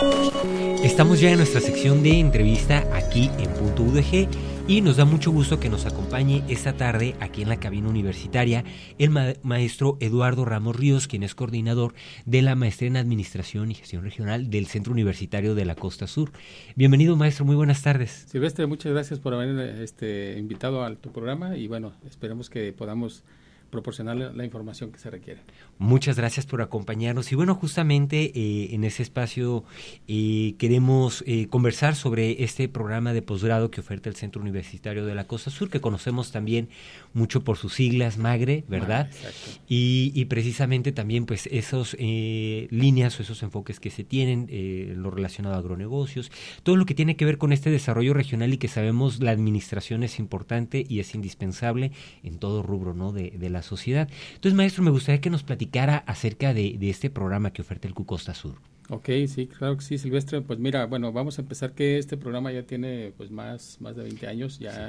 Estamos ya en nuestra sección de entrevista aquí en Punto UDG y nos da mucho gusto que nos acompañe esta tarde aquí en la cabina universitaria el maestro Eduardo Ramos Ríos, quien es coordinador de la maestría en Administración y Gestión Regional del Centro Universitario de la Costa Sur. Bienvenido, maestro, muy buenas tardes. Silvestre, muchas gracias por haber invitado a tu programa y bueno, esperemos que podamos proporcionar la información que se requiere. Muchas gracias por acompañarnos y bueno, justamente en ese espacio queremos conversar sobre este programa de posgrado que oferta el Centro Universitario de la Costa Sur, que conocemos también mucho por sus siglas, MAGRE, ¿verdad? Exacto. Y precisamente también pues esos líneas o esos enfoques que se tienen, lo relacionado a agronegocios, todo lo que tiene que ver con este desarrollo regional y que sabemos la administración es importante y es indispensable en todo rubro, ¿no?, de la sociedad. Entonces, maestro, me gustaría que nos platicara acerca de este programa que oferta el Costa Sur. Ok, sí, claro que sí, Silvestre. Pues mira, bueno, vamos a empezar que este programa ya tiene pues más de 20 años ya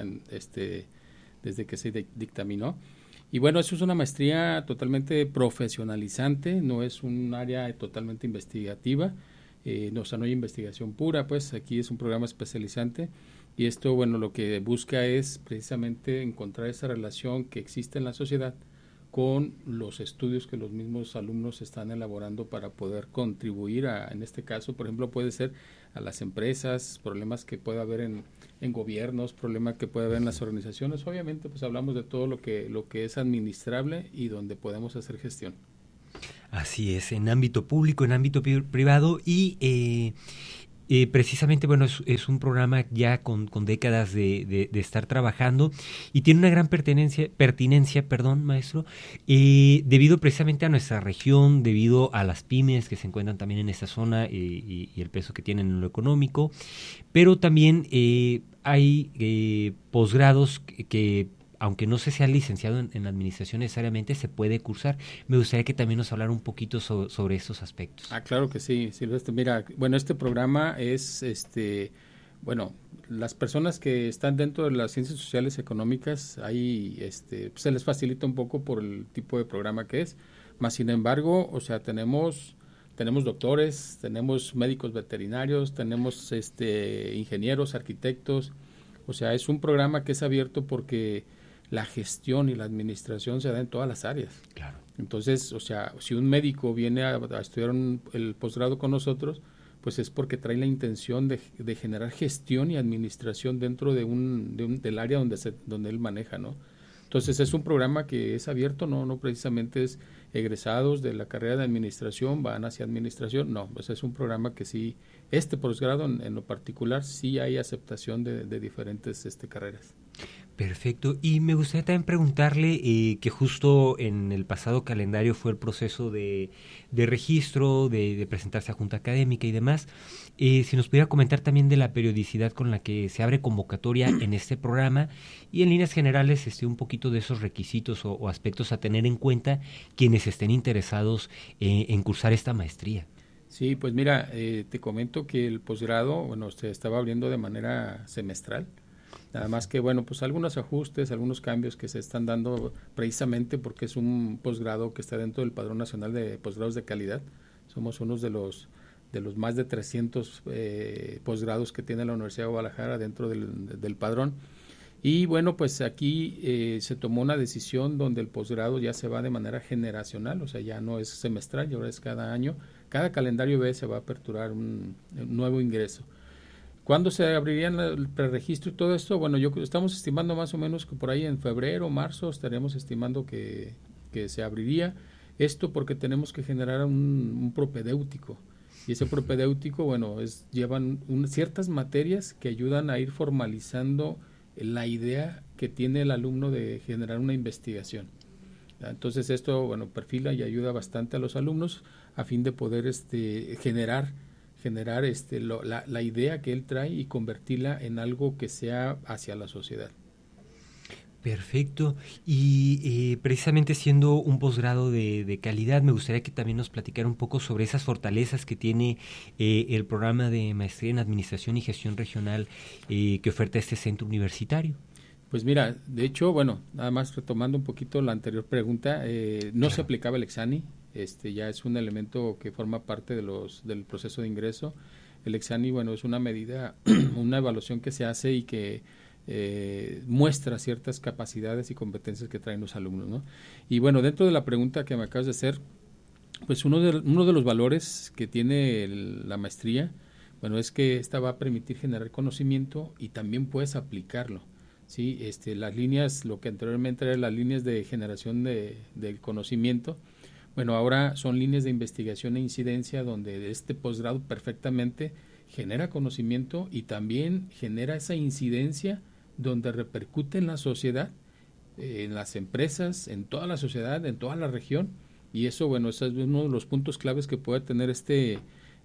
desde que se dictaminó. Y bueno, eso es una maestría totalmente profesionalizante, no es un área totalmente investigativa, no hay investigación pura, pues aquí es un programa especializante. Y esto, bueno, lo que busca es precisamente encontrar esa relación que existe en la sociedad con los estudios que los mismos alumnos están elaborando para poder contribuir en este caso, por ejemplo, puede ser a las empresas, problemas que pueda haber en gobiernos, problemas que puede haber en las organizaciones. Obviamente, pues hablamos de todo lo que es administrable y donde podemos hacer gestión. Así es, en ámbito público, en ámbito privado y precisamente, bueno, es un programa ya con décadas de estar trabajando y tiene una gran pertinencia, maestro, debido precisamente a nuestra región, debido a las pymes que se encuentran también en esta zona y el peso que tienen en lo económico, pero también hay posgrados que aunque no se sea licenciado en administración necesariamente, se puede cursar. Me gustaría que también nos hablara un poquito sobre estos aspectos. Claro que sí, Silvestre. Mira, bueno, este programa es, bueno, las personas que están dentro de las ciencias sociales y económicas, ahí se les facilita un poco por el tipo de programa que es. Más sin embargo, o sea, tenemos doctores, tenemos médicos veterinarios, tenemos ingenieros, arquitectos. O sea, es un programa que es abierto porque la gestión y la administración se da en todas las áreas. Claro. Entonces, o sea, si un médico viene a estudiar el posgrado con nosotros, pues es porque trae la intención de generar gestión y administración dentro del área donde él maneja, ¿no? Entonces, es un programa que es abierto, no precisamente es egresados de la carrera de administración, van hacia administración, no, pues es un programa que sí, este posgrado en lo particular, sí hay aceptación de diferentes carreras. Perfecto, y me gustaría también preguntarle que justo en el pasado calendario fue el proceso de registro, de presentarse a junta académica y demás, si nos pudiera comentar también de la periodicidad con la que se abre convocatoria en este programa y en líneas generales un poquito de esos requisitos o aspectos a tener en cuenta quienes estén interesados en cursar esta maestría. Sí, pues mira, te comento que el posgrado, bueno, se estaba abriendo de manera semestral. Nada más que, bueno, pues algunos ajustes, algunos cambios que se están dando precisamente porque es un posgrado que está dentro del Padrón Nacional de Posgrados de Calidad. Somos unos de los más de 300 posgrados que tiene la Universidad de Guadalajara dentro del padrón. Y bueno, pues aquí se tomó una decisión donde el posgrado ya se va de manera generacional, o sea, ya no es semestral, ya ahora es cada año. Cada calendario B se va a aperturar un nuevo ingreso. ¿Cuándo se abrirían el preregistro y todo esto? Bueno, estamos estimando más o menos que por ahí en febrero, marzo, estaríamos estimando que se abriría. Esto porque tenemos que generar un propedéutico. Y ese propedéutico, bueno, llevan ciertas materias que ayudan a ir formalizando la idea que tiene el alumno de generar una investigación. Entonces esto, bueno, perfila y ayuda bastante a los alumnos a fin de poder generar la idea que él trae y convertirla en algo que sea hacia la sociedad. Perfecto. Y precisamente siendo un posgrado de calidad, me gustaría que también nos platicara un poco sobre esas fortalezas que tiene el programa de maestría en Administración y Gestión Regional que oferta este centro universitario. Pues mira, de hecho, bueno, nada más retomando un poquito la anterior pregunta, no se aplicaba el Exani, ya es un elemento que forma parte del proceso de ingreso. El examen, bueno, es una medida, una evaluación que se hace y que muestra ciertas capacidades y competencias que traen los alumnos, ¿no? Y bueno, dentro de la pregunta que me acabas de hacer, pues uno de los valores que tiene la maestría, bueno, es que esta va a permitir generar conocimiento y también puedes aplicarlo, ¿sí? Las líneas, lo que anteriormente eran las líneas de generación del conocimiento, bueno, ahora son líneas de investigación e incidencia donde este posgrado perfectamente genera conocimiento y también genera esa incidencia donde repercute en la sociedad, en las empresas, en toda la sociedad, en toda la región, y eso, bueno, ese es uno de los puntos claves que puede tener este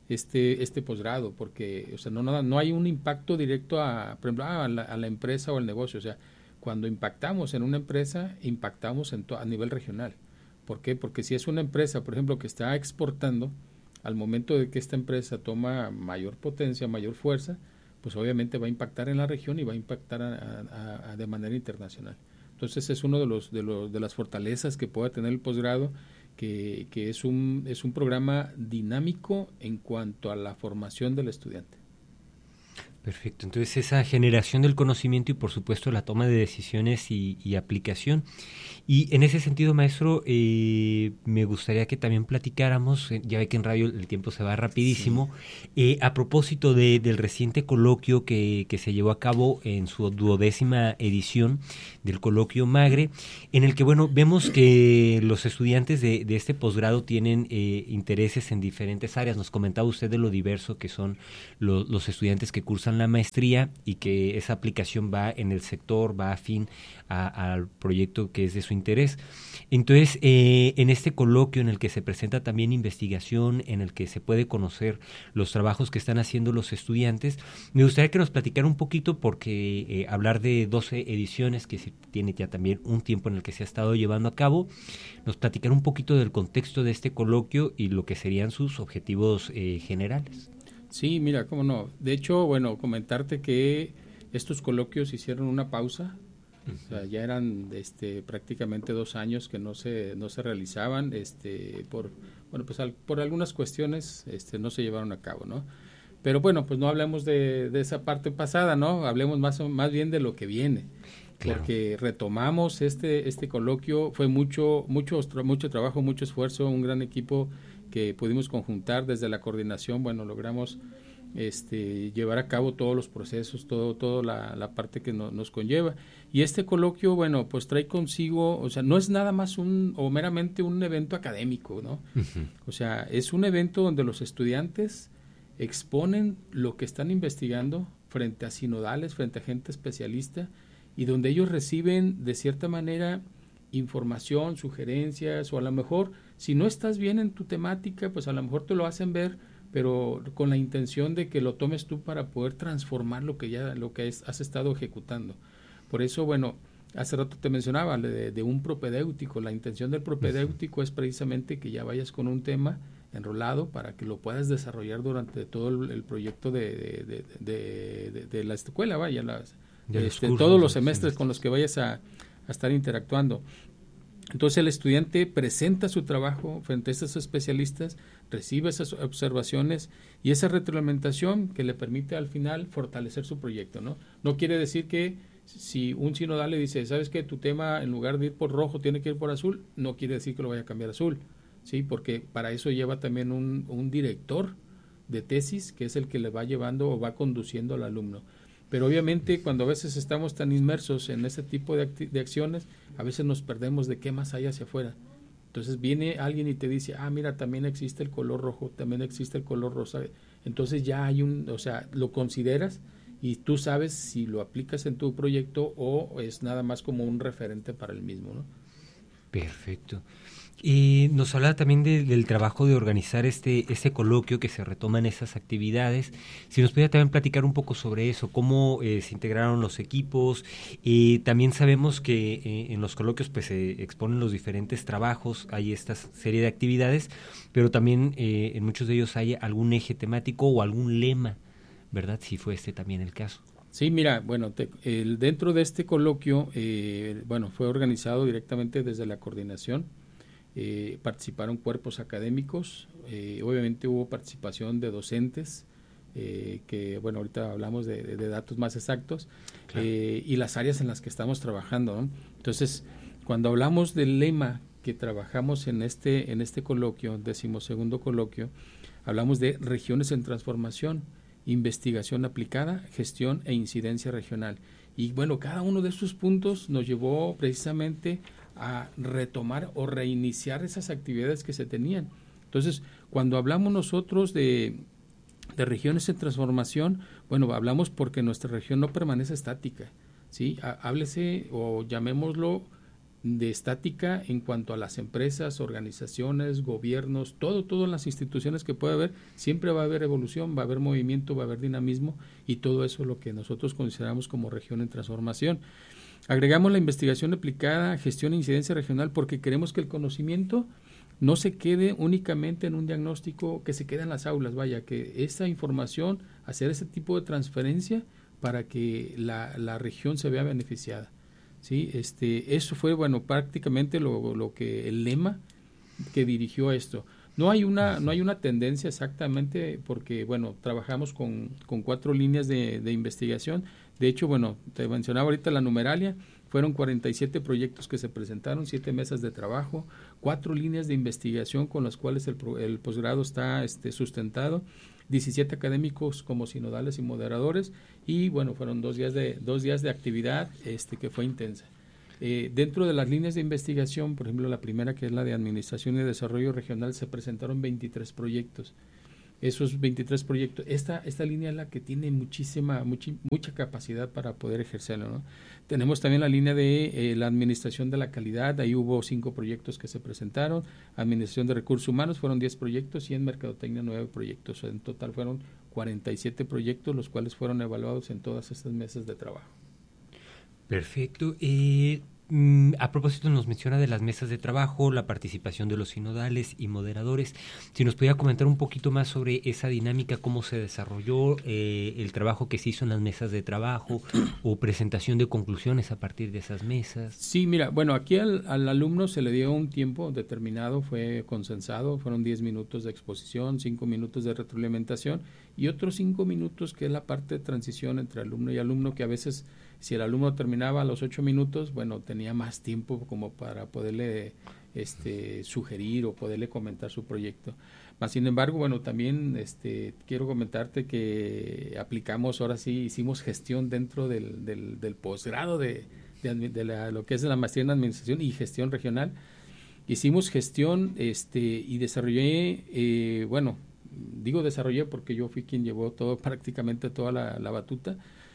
posgrado, porque, o sea, no hay un impacto directo por ejemplo, a la empresa o al negocio. O sea, cuando impactamos en una empresa, impactamos a nivel regional. ¿Por qué? Porque si es una empresa, por ejemplo, que está exportando, al momento de que esta empresa toma mayor potencia, mayor fuerza, pues obviamente va a impactar en la región y va a impactar de manera internacional. Entonces es uno de las fortalezas que puede tener el posgrado, que es un programa dinámico en cuanto a la formación del estudiante. Perfecto, entonces esa generación del conocimiento y por supuesto la toma de decisiones y aplicación. Y en ese sentido, maestro, me gustaría que también platicáramos, ya ve que en radio el tiempo se va rapidísimo, sí. A propósito del reciente coloquio que se llevó a cabo en su 12ª edición del coloquio Magre, en el que, bueno, vemos que los estudiantes de este posgrado tienen intereses en diferentes áreas. Nos comentaba usted de lo diverso que son los estudiantes que cursan la maestría y que esa aplicación va en el sector, va afín al proyecto que es de su interés. Entonces, en este coloquio en el que se presenta también investigación, en el que se puede conocer los trabajos que están haciendo los estudiantes, me gustaría que nos platicara un poquito, porque hablar de 12 ediciones, que tiene ya también un tiempo en el que se ha estado llevando a cabo, nos platicara un poquito del contexto de este coloquio y lo que serían sus objetivos generales. Sí, mira, cómo no. De hecho, bueno, comentarte que estos coloquios hicieron una pausa. O sea, ya eran prácticamente 2 años que no se realizaban, por algunas cuestiones no se llevaron a cabo, ¿no? Pero bueno, pues no hablemos de esa parte pasada, ¿no? Hablemos más bien de lo que viene. Claro. Porque retomamos este coloquio, fue mucho trabajo, mucho esfuerzo, un gran equipo que pudimos conjuntar desde la coordinación. Bueno, logramos llevar a cabo todos los procesos, toda la parte que nos conlleva. Y este coloquio, bueno, pues trae consigo, o sea, no es nada más meramente un evento académico, ¿no? Uh-huh. O sea, es un evento donde los estudiantes exponen lo que están investigando frente a sinodales, frente a gente especialista, y donde ellos reciben de cierta manera información, sugerencias, o a lo mejor si no estás bien en tu temática, pues a lo mejor te lo hacen ver, pero con la intención de que lo tomes tú para poder transformar lo que has estado ejecutando. Por eso, bueno, hace rato te mencionaba de un propedéutico. La intención del propedéutico es precisamente que ya vayas con un tema enrolado para que lo puedas desarrollar durante todo el proyecto de la escuela, todos los semestres con los que vayas a estar interactuando. Entonces el estudiante presenta su trabajo frente a estos especialistas, recibe esas observaciones y esa retroalimentación que le permite al final fortalecer su proyecto, ¿no? No quiere decir que si un sinodal le dice, ¿sabes qué? Tu tema en lugar de ir por rojo tiene que ir por azul, no quiere decir que lo vaya a cambiar a azul, ¿sí? Porque para eso lleva también un director de tesis que es el que le va llevando o va conduciendo al alumno. Pero obviamente cuando a veces estamos tan inmersos en ese tipo de acciones, a veces nos perdemos de qué más hay hacia afuera. Entonces viene alguien y te dice, mira, también existe el color rojo, también existe el color rosa. Entonces ya hay lo consideras y tú sabes si lo aplicas en tu proyecto o es nada más como un referente para el mismo, ¿no? Perfecto. Y nos hablaba también del trabajo de organizar este coloquio, que se retoman esas actividades. Si nos pudiera también platicar un poco sobre eso, cómo se integraron los equipos. También sabemos que en los coloquios pues se exponen los diferentes trabajos, hay esta serie de actividades, pero también en muchos de ellos hay algún eje temático o algún lema, ¿verdad? Si fue también el caso. Sí, mira, bueno, dentro de este coloquio, fue organizado directamente desde la coordinación. participaron cuerpos académicos, obviamente hubo participación de docentes, que bueno, ahorita hablamos de datos más exactos, claro. Y las áreas en las que estamos trabajando, ¿no? Entonces, cuando hablamos del lema que trabajamos en este coloquio, 12º coloquio, hablamos de regiones en transformación, investigación aplicada, gestión e incidencia regional. Y bueno, cada uno de estos puntos nos llevó precisamente a retomar o reiniciar esas actividades que se tenían. Entonces, cuando hablamos nosotros de regiones en transformación, bueno, hablamos porque nuestra región no permanece estática, ¿sí? Háblese o llamémoslo de estática en cuanto a las empresas, organizaciones, gobiernos, todas las instituciones que pueda haber, siempre va a haber evolución, va a haber movimiento, va a haber dinamismo, y todo eso es lo que nosotros consideramos como región en transformación. Agregamos la investigación aplicada, gestión e incidencia regional, porque queremos que el conocimiento no se quede únicamente en un diagnóstico que se quede en las aulas, vaya, que esa información, hacer ese tipo de transferencia para que la región se vea beneficiada. Sí, eso fue, bueno, prácticamente lo que el lema que dirigió a esto. No hay una tendencia exactamente, porque bueno, trabajamos con 4 líneas de investigación. De hecho, bueno, te mencionaba ahorita la numeralia, fueron 47 proyectos que se presentaron, 7 mesas de trabajo, 4 líneas de investigación con las cuales el posgrado está sustentado, 17 académicos como sinodales y moderadores, y bueno, fueron 2 días de actividad que fue intensa. Dentro de las líneas de investigación, por ejemplo, la primera, que es la de Administración y Desarrollo Regional, se presentaron 23 proyectos. Esos 23 proyectos, esta línea es la que tiene mucha capacidad para poder ejercerlo, ¿no? Tenemos también la línea de la Administración de la Calidad, ahí hubo 5 proyectos que se presentaron. Administración de Recursos Humanos fueron 10 proyectos, y en Mercadotecnia 9 proyectos. En total fueron 47 proyectos, los cuales fueron evaluados en todas estas mesas de trabajo. Perfecto. A propósito, nos menciona de las mesas de trabajo, la participación de los sinodales y moderadores. Si nos pudiera comentar un poquito más sobre esa dinámica, cómo se desarrolló el trabajo que se hizo en las mesas de trabajo o presentación de conclusiones a partir de esas mesas. Sí, mira, bueno, aquí al alumno se le dio un tiempo determinado, fue consensado, fueron 10 minutos de exposición, 5 minutos de retroalimentación y otros 5 minutos que es la parte de transición entre alumno y alumno, que a veces, si el alumno terminaba a los 8 minutos, bueno, tenía más tiempo como para poderle sugerir o poderle comentar su proyecto. Mas, sin embargo, bueno, también quiero comentarte que aplicamos, ahora sí, hicimos gestión dentro del posgrado de lo que es la maestría en Administración y Gestión Regional. Hicimos gestión y desarrollé, bueno, digo desarrollé porque yo fui quien llevó prácticamente toda la batuta.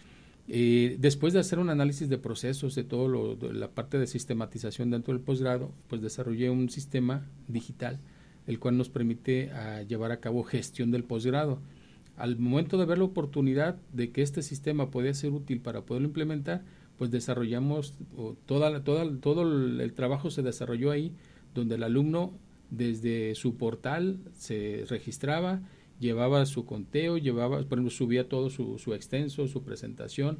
Después de hacer un análisis de procesos de la parte de sistematización dentro del posgrado, pues desarrollé un sistema digital el cual nos permite llevar a cabo gestión del posgrado. Al momento de ver la oportunidad de que este sistema podía ser útil para poderlo implementar, pues desarrollamos todo el trabajo se desarrolló ahí, donde el alumno desde su portal se registraba, llevaba su conteo, por ejemplo, subía todo su extenso, su presentación,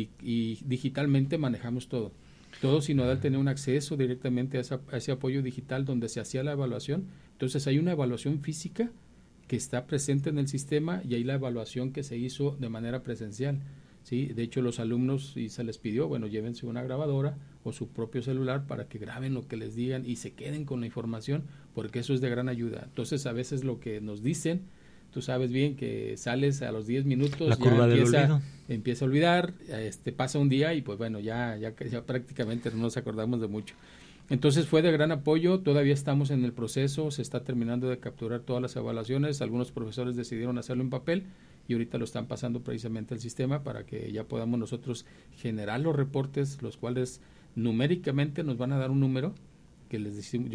y digitalmente manejamos todo. Todo sinodal tenía un acceso directamente a ese apoyo digital donde se hacía la evaluación. Entonces hay una evaluación física que está presente en el sistema y hay la evaluación que se hizo de manera presencial, ¿sí? De hecho, los alumnos, y se les pidió, bueno, llévense una grabadora o su propio celular para que graben lo que les digan y se queden con la información, porque eso es de gran ayuda. Entonces, a veces lo que nos dicen, tú sabes bien que sales a los 10 minutos, la curva del olvido. Empieza a olvidar, pasa un día y pues bueno, ya prácticamente no nos acordamos de mucho. Entonces fue de gran apoyo, todavía estamos en el proceso, se está terminando de capturar todas las evaluaciones, algunos profesores decidieron hacerlo en papel y ahorita lo están pasando precisamente al sistema para que ya podamos nosotros generar los reportes, los cuales numéricamente nos van a dar un número que les decimos,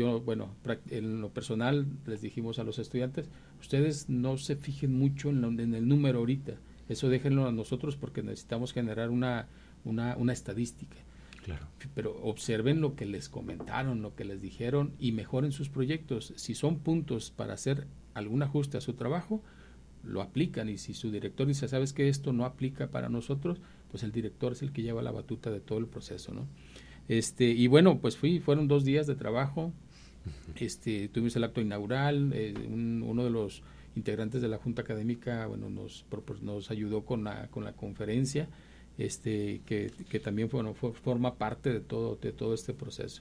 en lo personal les dijimos a los estudiantes, ustedes no se fijen mucho en el número ahorita, eso déjenlo a nosotros porque necesitamos generar una estadística. Claro. Pero observen lo que les comentaron, lo que les dijeron y mejoren sus proyectos. Si son puntos para hacer algún ajuste a su trabajo, lo aplican, y si su director dice, sabes que esto no aplica para nosotros, pues el director es el que lleva la batuta de todo el proceso, ¿no? Y bueno, pues fueron 2 días de trabajo, Tuvimos el acto inaugural, uno de los integrantes de la Junta Académica, bueno, nos ayudó con la conferencia, que también forma parte de todo este proceso.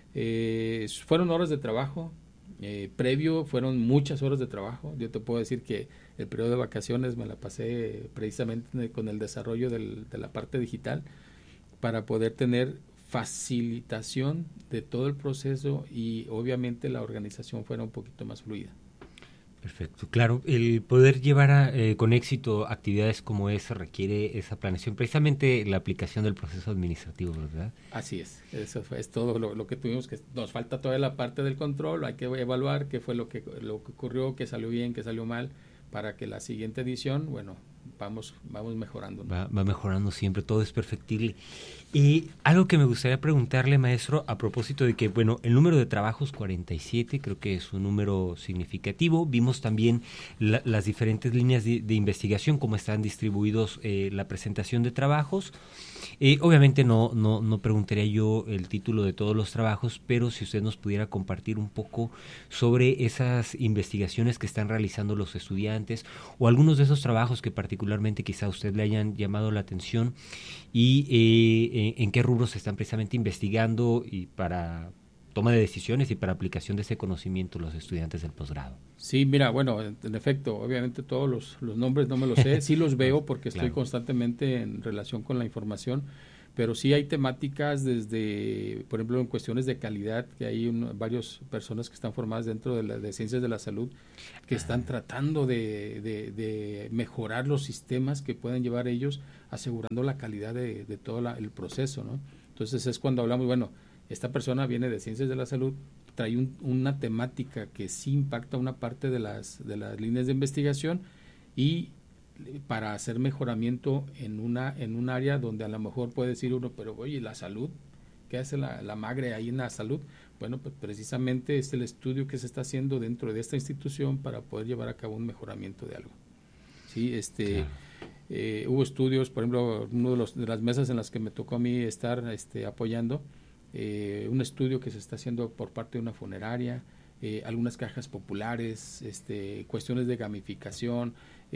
Fueron horas de trabajo, previo fueron muchas horas de trabajo. Yo te puedo decir que el periodo de vacaciones me la pasé precisamente con el desarrollo de la parte digital para poder tener facilitación de todo el proceso y obviamente la organización fuera un poquito más fluida. Perfecto, claro, el poder llevar con éxito actividades como esa requiere esa planeación, precisamente la aplicación del proceso administrativo, ¿verdad? Así es, eso es todo lo que tuvimos, que nos falta toda la parte del control, hay que evaluar qué fue lo que ocurrió, qué salió bien, qué salió mal, para que la siguiente edición, bueno, vamos mejorando, ¿no? Va mejorando siempre, todo es perfectible. Y algo que me gustaría preguntarle, maestro, a propósito de que, bueno, el número de trabajos 47 creo que es un número significativo. Vimos también las diferentes líneas de investigación, cómo están distribuidos la presentación de trabajos. Obviamente no preguntaría yo el título de todos los trabajos, pero si usted nos pudiera compartir un poco sobre esas investigaciones que están realizando los estudiantes o algunos de esos trabajos que particularmente quizá a usted le hayan llamado la atención y en qué rubros se están precisamente investigando y para toma de decisiones y para aplicación de ese conocimiento los estudiantes del posgrado. Sí, mira, bueno, en efecto, obviamente todos los nombres no me los sé, sí los veo porque estoy Claro. constantemente en relación con la información, pero sí hay temáticas desde, por ejemplo, en cuestiones de calidad, que hay varias personas que están formadas dentro de ciencias de la salud, que están tratando de mejorar los sistemas que pueden llevar ellos, asegurando la calidad de todo el proceso, ¿no? Entonces es cuando hablamos, bueno, esta persona viene de ciencias de la salud, trae una temática que sí impacta una parte de las líneas de investigación y para hacer mejoramiento en un área donde a lo mejor puede decir uno, pero oye, la salud, ¿qué hace la magre ahí en la salud? Bueno, pues precisamente es el estudio que se está haciendo dentro de esta institución para poder llevar a cabo un mejoramiento de algo. Sí, Claro. hubo estudios, por ejemplo, uno de las mesas en las que me tocó a mí estar apoyando, un estudio que se está haciendo por parte de una funeraria, algunas cajas populares, cuestiones de gamificación,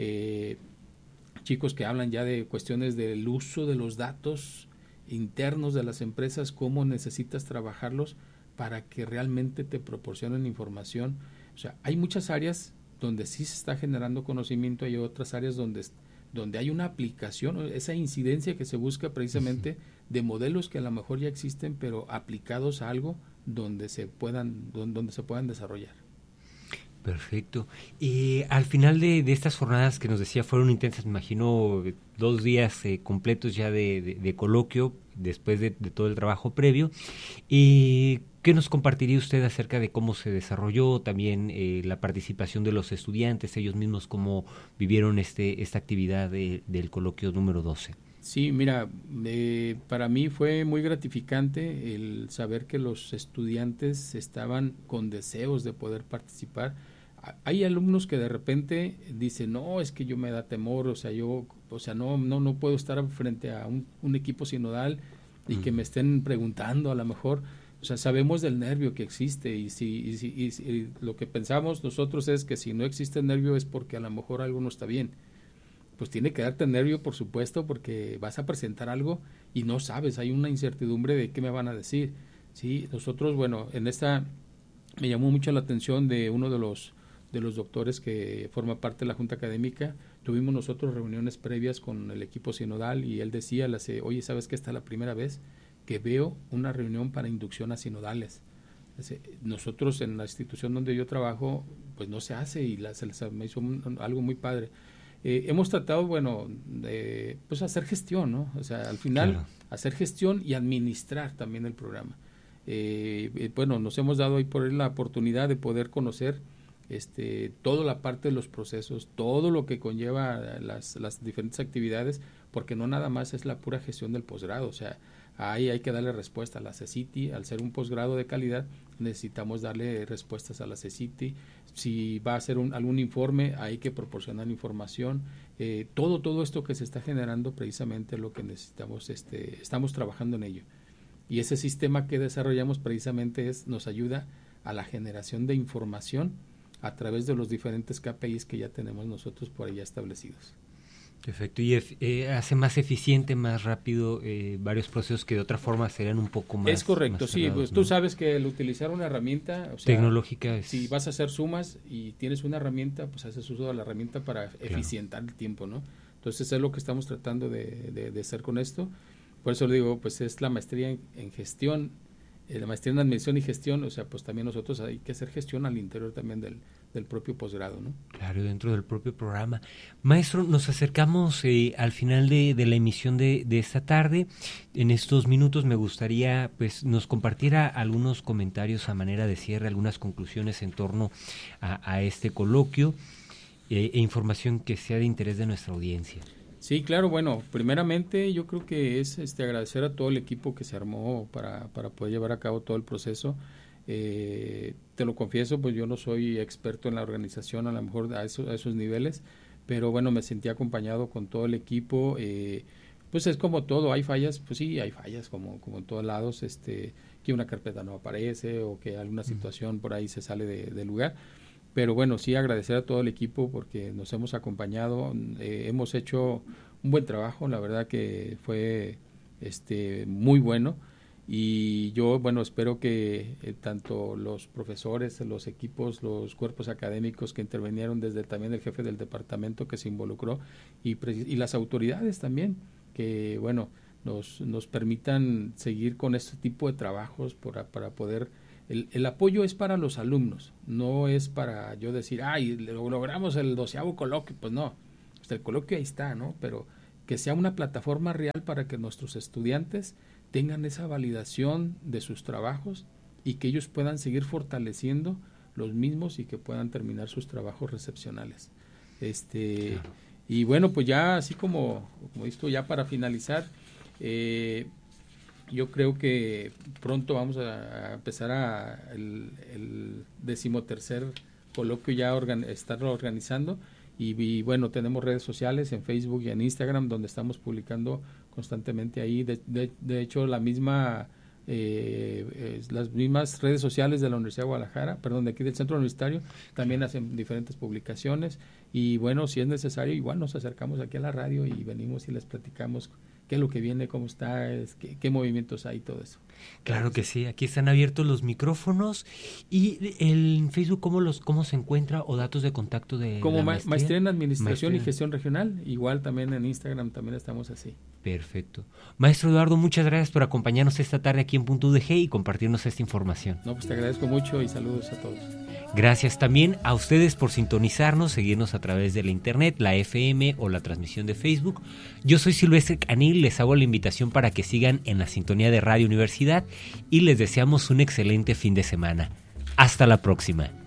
chicos que hablan ya de cuestiones del uso de los datos internos de las empresas, cómo necesitas trabajarlos para que realmente te proporcionen información. O sea, hay muchas áreas donde sí se está generando conocimiento, hay otras áreas donde hay una aplicación, esa incidencia que se busca precisamente de modelos que a lo mejor ya existen, pero aplicados a algo donde se puedan desarrollar. Perfecto. Al final de estas jornadas que nos decía fueron intensas, me imagino 2 días completos ya de coloquio, después de todo el trabajo previo. ¿Qué nos compartiría usted acerca de cómo se desarrolló también la participación de los estudiantes, ellos mismos, cómo vivieron esta actividad del coloquio número 12? Sí, mira, para mí fue muy gratificante el saber que los estudiantes estaban con deseos de poder participar. Hay alumnos que de repente dicen, no, es que yo me da temor, o sea, no puedo estar frente a un equipo sinodal y que me estén preguntando a lo mejor. O sea, sabemos del nervio que existe y si lo que pensamos nosotros es que si no existe el nervio es porque a lo mejor algo no está bien. Pues tiene que darte nervio, por supuesto, porque vas a presentar algo y no sabes, hay una incertidumbre de qué me van a decir. Sí, nosotros, bueno, me llamó mucho la atención de uno de los doctores que forma parte de la Junta Académica. Tuvimos nosotros reuniones previas con el equipo sinodal y él decía, oye, ¿sabes qué? Esta es la primera vez que veo una reunión para inducción a sinodales. Nosotros en la institución donde yo trabajo, pues no se hace y me hizo algo muy padre. Hemos tratado, bueno, de pues hacer gestión, ¿no? O sea, al final, claro, hacer gestión y administrar también el programa. Bueno, nos hemos dado ahí por la oportunidad de poder conocer toda la parte de los procesos, todo lo que conlleva las diferentes actividades, porque no nada más es la pura gestión del posgrado, o sea, ahí hay que darle respuesta a la CECITI. Al ser un posgrado de calidad, necesitamos darle respuestas a la CECITI. Si va a hacer algún informe, hay que proporcionar información. Todo esto que se está generando precisamente es lo que necesitamos, estamos trabajando en ello. Y ese sistema que desarrollamos precisamente nos ayuda a la generación de información a través de los diferentes KPIs que ya tenemos nosotros por allá establecidos. Perfecto, y hace más eficiente, más rápido varios procesos que de otra forma serían un poco más. Es correcto, más sí, cerrados, pues ¿no? tú sabes que el utilizar una herramienta, o sea, tecnológica es... si vas a hacer sumas y tienes una herramienta, pues haces uso de la herramienta para eficientar el tiempo, ¿no? Entonces es lo que estamos tratando de hacer con esto. Por eso le digo, pues es la maestría en gestión, la maestría en administración y gestión, o sea, pues también nosotros hay que hacer gestión al interior también del propio posgrado, ¿no? Claro, dentro del propio programa. Maestro, nos acercamos al final de la emisión de esta tarde. En estos minutos me gustaría, pues, nos compartiera algunos comentarios a manera de cierre, algunas conclusiones en torno a este coloquio e información que sea de interés de nuestra audiencia. Sí, claro, bueno, primeramente yo creo que es agradecer a todo el equipo que se armó para poder llevar a cabo todo el proceso. Te lo confieso, pues yo no soy experto en la organización, a lo mejor a esos niveles, pero bueno, me sentí acompañado con todo el equipo. Pues es como todo, hay fallas, pues sí, hay fallas como en todos lados, que una carpeta no aparece o que alguna situación por ahí se sale de lugar. Pero bueno, sí agradecer a todo el equipo porque nos hemos acompañado, hemos hecho un buen trabajo, la verdad que fue muy bueno. Y yo, bueno, espero que tanto los profesores, los equipos, los cuerpos académicos que intervinieron, desde también el jefe del departamento que se involucró y las autoridades también, que bueno, nos permitan seguir con este tipo de trabajos para poder... El apoyo es para los alumnos, no es para yo decir, ay, logramos el 12º coloquio, pues no, el coloquio ahí está, ¿no? Pero que sea una plataforma real para que nuestros estudiantes tengan esa validación de sus trabajos y que ellos puedan seguir fortaleciendo los mismos y que puedan terminar sus trabajos recepcionales. Claro. Y bueno, pues ya así como esto, ya para finalizar, yo creo que pronto vamos a empezar el 13º coloquio ya estarlo organizando y bueno, tenemos redes sociales en Facebook y en Instagram donde estamos publicando constantemente ahí. De hecho, las mismas redes sociales de la Universidad de Guadalajara, de aquí del Centro Universitario, también hacen diferentes publicaciones y bueno, si es necesario, igual nos acercamos aquí a la radio y venimos y les platicamos qué es lo que viene, cómo está, qué movimientos hay, todo eso. Claro que sí, aquí están abiertos los micrófonos. ¿Y en Facebook cómo se encuentra o datos de contacto de como la maestría en Administración y Gestión Regional? Igual también en Instagram también estamos así. Perfecto. Maestro Eduardo, muchas gracias por acompañarnos esta tarde aquí en Punto UDG y compartirnos esta información. No, pues te agradezco mucho y saludos a todos. Gracias también a ustedes por sintonizarnos, seguirnos a través de la internet, la FM o la transmisión de Facebook. Yo soy Silvestre Canil, les hago la invitación para que sigan en la sintonía de Radio Universidad y les deseamos un excelente fin de semana. Hasta la próxima.